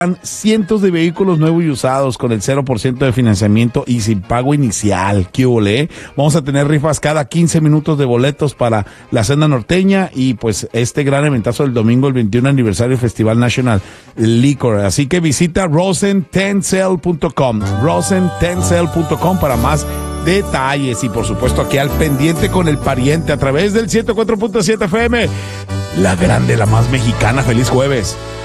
cientos de vehículos nuevos y usados con el 0% de financiamiento y sin pago inicial. ¿Qué ole? Vamos a tener rifas cada 15 minutos de boletos para la Cena Norteña y pues este gran eventazo del domingo, el 21 aniversario del Festival National Liquor. Así que visita rosen10sale.com, rosen10sale.com para más detalles y por supuesto aquí al pendiente con el pariente a través del 104.7 FM. La grande, la más mexicana. Feliz jueves.